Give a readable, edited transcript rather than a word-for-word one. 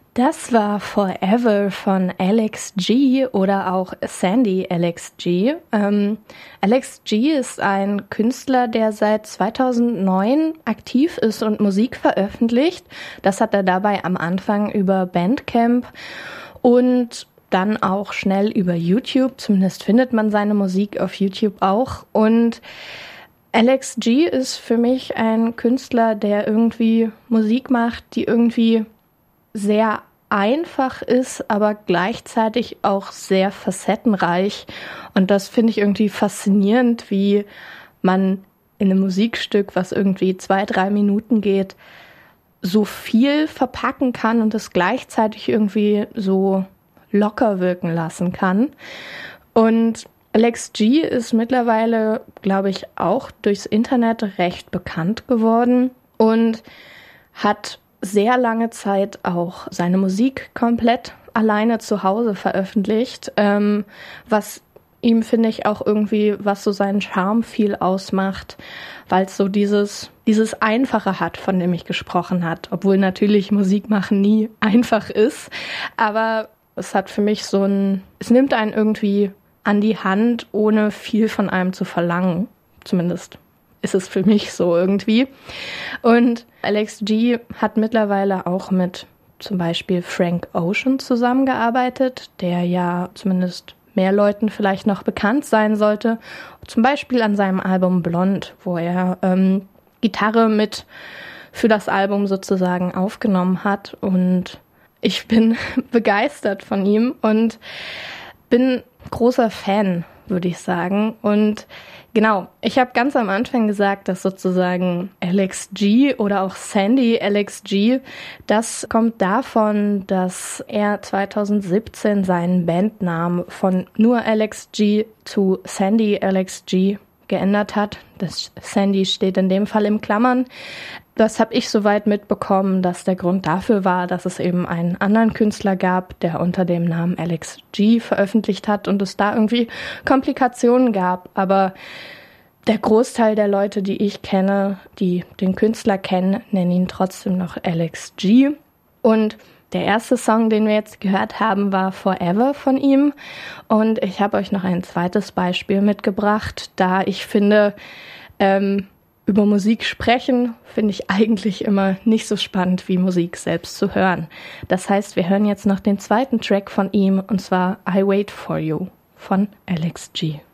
Das war Forever von Alex G oder auch Sandy Alex G. Alex G ist ein Künstler, der seit 2009 aktiv ist und Musik veröffentlicht. Das hat er dabei am Anfang über Bandcamp und dann auch schnell über YouTube. Zumindest findet man seine Musik auf YouTube auch. Und Alex G ist für mich ein Künstler, der irgendwie Musik macht, die irgendwie sehr einfach ist, aber gleichzeitig auch sehr facettenreich. Und das finde ich irgendwie faszinierend, wie man in einem Musikstück, was irgendwie 2-3 Minuten geht, so viel verpacken kann und es gleichzeitig irgendwie so locker wirken lassen kann. Und Alex G ist mittlerweile, glaube ich, auch durchs Internet recht bekannt geworden und hat sehr lange Zeit auch seine Musik komplett alleine zu Hause veröffentlicht, was ihm, finde ich, auch irgendwie, was so seinen Charme viel ausmacht, weil es so dieses Einfache hat, von dem ich gesprochen hat, obwohl natürlich Musik machen nie einfach ist, aber es hat für mich es nimmt einen irgendwie an die Hand, ohne viel von einem zu verlangen, zumindest ist es für mich so irgendwie. Und Alex G hat mittlerweile auch mit zum Beispiel Frank Ocean zusammengearbeitet, der ja zumindest mehr Leuten vielleicht noch bekannt sein sollte. Zum Beispiel an seinem Album Blond, wo er Gitarre mit für das Album sozusagen aufgenommen hat. Und ich bin begeistert von ihm und bin großer Fan, würde ich sagen. Und genau, ich habe ganz am Anfang gesagt, dass sozusagen Alex G oder auch Sandy Alex G, das kommt davon, dass er 2017 seinen Bandnamen von nur Alex G zu Sandy Alex G geändert hat. Das Sandy steht in dem Fall in Klammern. Das habe ich soweit mitbekommen, dass der Grund dafür war, dass es eben einen anderen Künstler gab, der unter dem Namen Alex G veröffentlicht hat und es da irgendwie Komplikationen gab. Aber der Großteil der Leute, die ich kenne, die den Künstler kennen, nennen ihn trotzdem noch Alex G. Und der erste Song, den wir jetzt gehört haben, war Forever von ihm. Und ich habe euch noch ein zweites Beispiel mitgebracht, da ich finde, über Musik sprechen finde ich eigentlich immer nicht so spannend, wie Musik selbst zu hören. Das heißt, wir hören jetzt noch den zweiten Track von ihm, und zwar I Wait For You von Alex G.